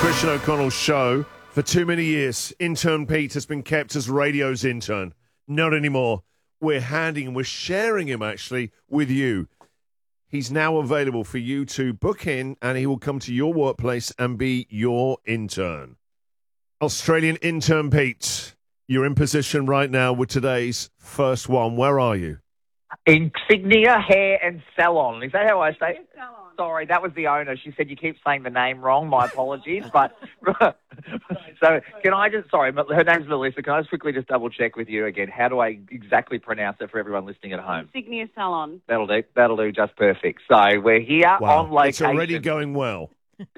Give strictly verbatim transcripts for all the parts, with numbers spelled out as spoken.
Christian O'Connell show. For too many years, intern Pete has been kept as radio's intern. Not anymore. We're handing him, we're sharing him actually with you. He's now available for you to book in, and he will come to your workplace and be your intern. Australian intern Pete, you're in position right now with today's first one. Where are you? Insignia Hair and Salon. Is that how I say it? Sorry, that was the owner. She said you keep saying the name wrong. My apologies. But so can I just, sorry, but her name's Melissa. Can I just quickly just double check with you again? How do I exactly pronounce it for everyone listening at home? Insignia Salon. That'll do. That'll do just perfect. So we're here Wow. on location. It's already going well.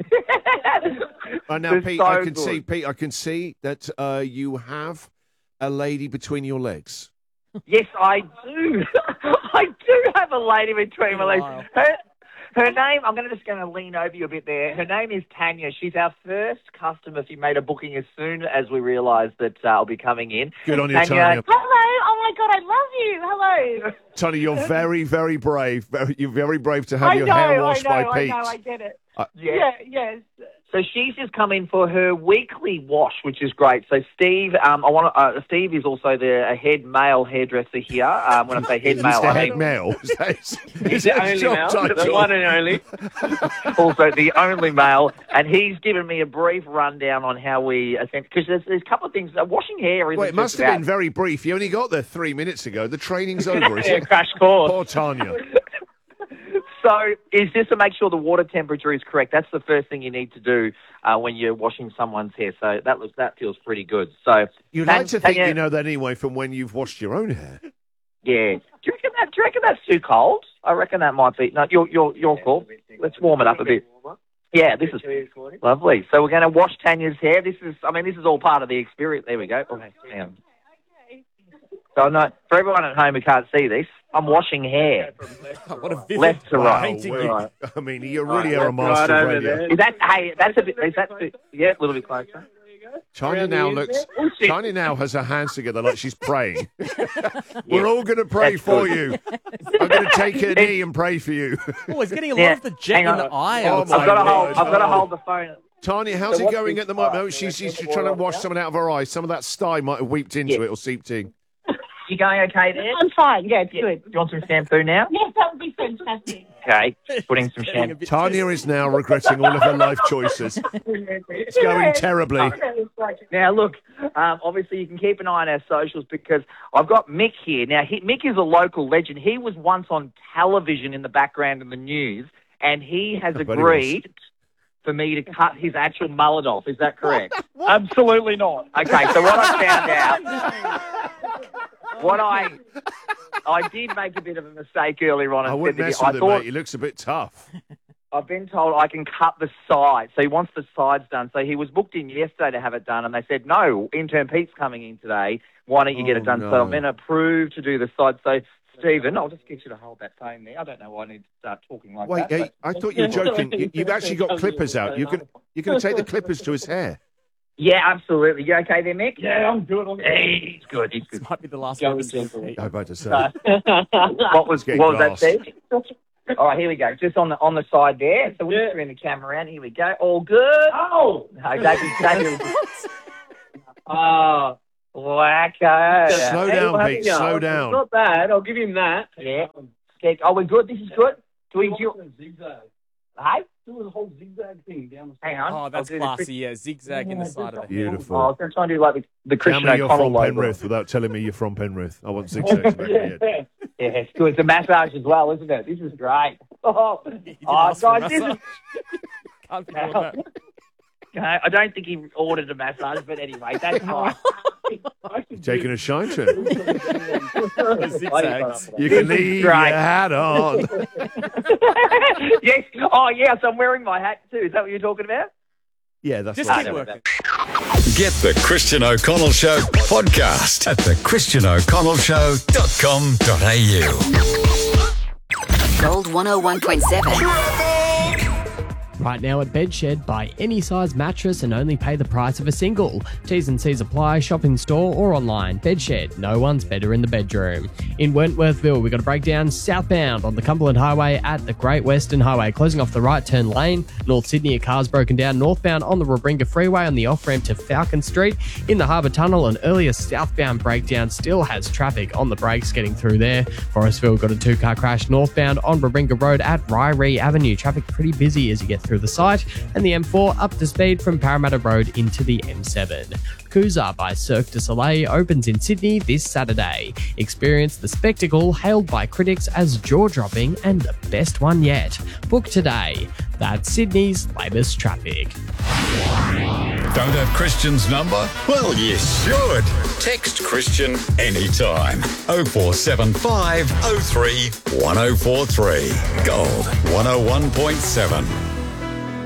uh, now, It's Pete, so I can good. see, Pete, I can see that uh, you have a lady between your legs. Yes, I do. I do have a lady between my legs. Wow. Her, her name, I'm going to just going to lean over you a bit there. Her name is Tanya. She's our first customer. She made a booking as soon as we realised that uh, I'll be coming in. Good on you, Tanya. Tanya. Hello. Oh, my God. I love you. Hello. Tanya, you're very, very brave. Very- You're very brave to have I your know, hair I washed know, by I Pete. know. I get it. Uh, Yeah. Yeah, yes. So she's just come in for her weekly wash, which is great. So Steve, um, I want to, uh, Steve is also the a head male hairdresser here. Um, when I say head He's male, the I head mean male. Is that his- He's is the that his only job male, the title? one and only. also the only male, and he's given me a brief rundown on how we, because there's, there's a couple of things. Uh, washing hair isn't Well, it must just have about, been very brief. You only got there three minutes ago. The training's over, is Yeah, it? crash course. Poor Tanya. So it's just to make sure the water temperature is correct. That's the first thing you need to do uh, when you're washing someone's hair. So that looks that feels pretty good. So You'd Tan- like to think Tanya- you know that anyway from when you've washed your own hair. Yeah. Do you reckon that? Do you reckon that's too cold? I reckon that might be. No, you're you're you're cool. Let's warm it up a bit. Yeah, this is lovely. So we're going to wash Tanya's hair. This is, I mean, this is all part of the experience. There we go. Oh, hang on. So no, for everyone at home who can't see this, I'm washing hair. What a vivid Left to right. painting. Wow, Right. I mean, you really Right, are a master right of over radio. there. Is that? Hey, that's a bit. Is that? Yeah, a little bit closer. Tanya Around now the looks. ears there? Oh, shit. Tanya now has her hands together like she's praying. We're all going to pray That's for good. you. I'm going to take a knee and pray for you. Oh, he's getting a lot Yeah, of the jet hang in on. the eye. Oh, I would my I've got to say. hold. word. I've got to hold the phone. Tanya, how's So it what's going this at the moment? part? Oh, she's, So she's that's the trying to oil wash out? something out of her eyes. Some of that stye might have weeped into Yeah. it or seeped in. You going okay there? I'm fine. Yeah, it's Yeah. good. Do you want some shampoo now? Yes, that would be fantastic. Okay, putting some Getting a shampoo. bit Tanya is now regretting all of her life choices. It's going terribly. Now, look, um, obviously you can keep an eye on our socials because I've got Mick here. Now, he, Mick is a local legend. He was once on television in the background in the news, and he has I bet he agreed for me to cut his actual mullet off. Is that correct? Absolutely not. Okay, so what I found out, what I I did make a bit of a mistake earlier on. I And wouldn't said to mess him, with I him, thought, mate. He looks a bit tough. I've been told I can cut the sides. So he wants the sides done. So he was booked in yesterday to have it done, and they said, no, intern Pete's coming in today. Why don't you get Oh, it done? no. So I've been approved to do the sides. So, Stephen, I'll just get you to hold that phone there. I don't know why I need to start talking like Wait, that. hey, I thought you were joking. You, you've actually got clippers out. You can, you're going to take the clippers to his hair. Yeah, absolutely. You okay there, Mick? Yeah, I'm good. I'm good. Hey, he's good. He's good. This might be the last Go one. with gentle. I'm about to say. What was, getting what was that, glass. Steve? All right, here we go. Just on the on the side there. So we'll Yeah. just bring the camera around. Here we go. All good. Oh! No, David, David. Oh, wacko. Slow Hey, down, well, Pete. yeah, Slow it's down. not bad. I'll give him that. Yeah. Okay. Oh, we're good. This is good. Do we do? Zigzag. Hey, Do the whole zigzag thing down the hang on. Oh, that's I'll do the classy. Yeah, zigzag in the side of the head. Beautiful. Oh, I was going to try and do like the, the Tell Christian me you're O'Connell from logo. Penrith without telling me you're from Penrith. I want zigzags back in the head. Yeah, it's good. It's a massage as well, isn't it? This is great. Oh, You didn't oh ask for a guys, this is. massage. Can't be doing that. Okay, I don't think he ordered a massage, but anyway, that's fine. Taking a shine to him. Zigzags. You can leave your Great. hat on. Yes. Oh, yes. I'm wearing my hat too. Is that what you're talking about? Yeah, that's Just right. keep no, working. Get the Christian O'Connell Show podcast at the christian o'connell show dot com dot a u. Gold one oh one point seven. Right now at Bedshed, buy any size mattress and only pay the price of a single. T's and C's apply, shop in store or online. Bedshed, no one's better in the bedroom. In Wentworthville, we've got a breakdown southbound on the Cumberland Highway at the Great Western Highway, closing off the right turn lane. North Sydney, a car's broken down northbound on the Robringa Freeway on the off-ramp to Falcon Street. In the Harbour Tunnel, an earlier southbound breakdown still has traffic on the brakes getting through there. Forestville got a two-car crash northbound on Robringa Road at Ryrie Avenue. Traffic pretty busy as you get through the site, and the M four up to speed from Parramatta Road into the M seven. Kooza by Cirque du Soleil opens in Sydney this Saturday. Experience the spectacle hailed by critics as jaw-dropping and the best one yet. Book today. That's Sydney's latest traffic. Don't have Christian's number? Well, you should. Text Christian anytime. oh four seven five oh three one oh four three. Gold one oh one point seven.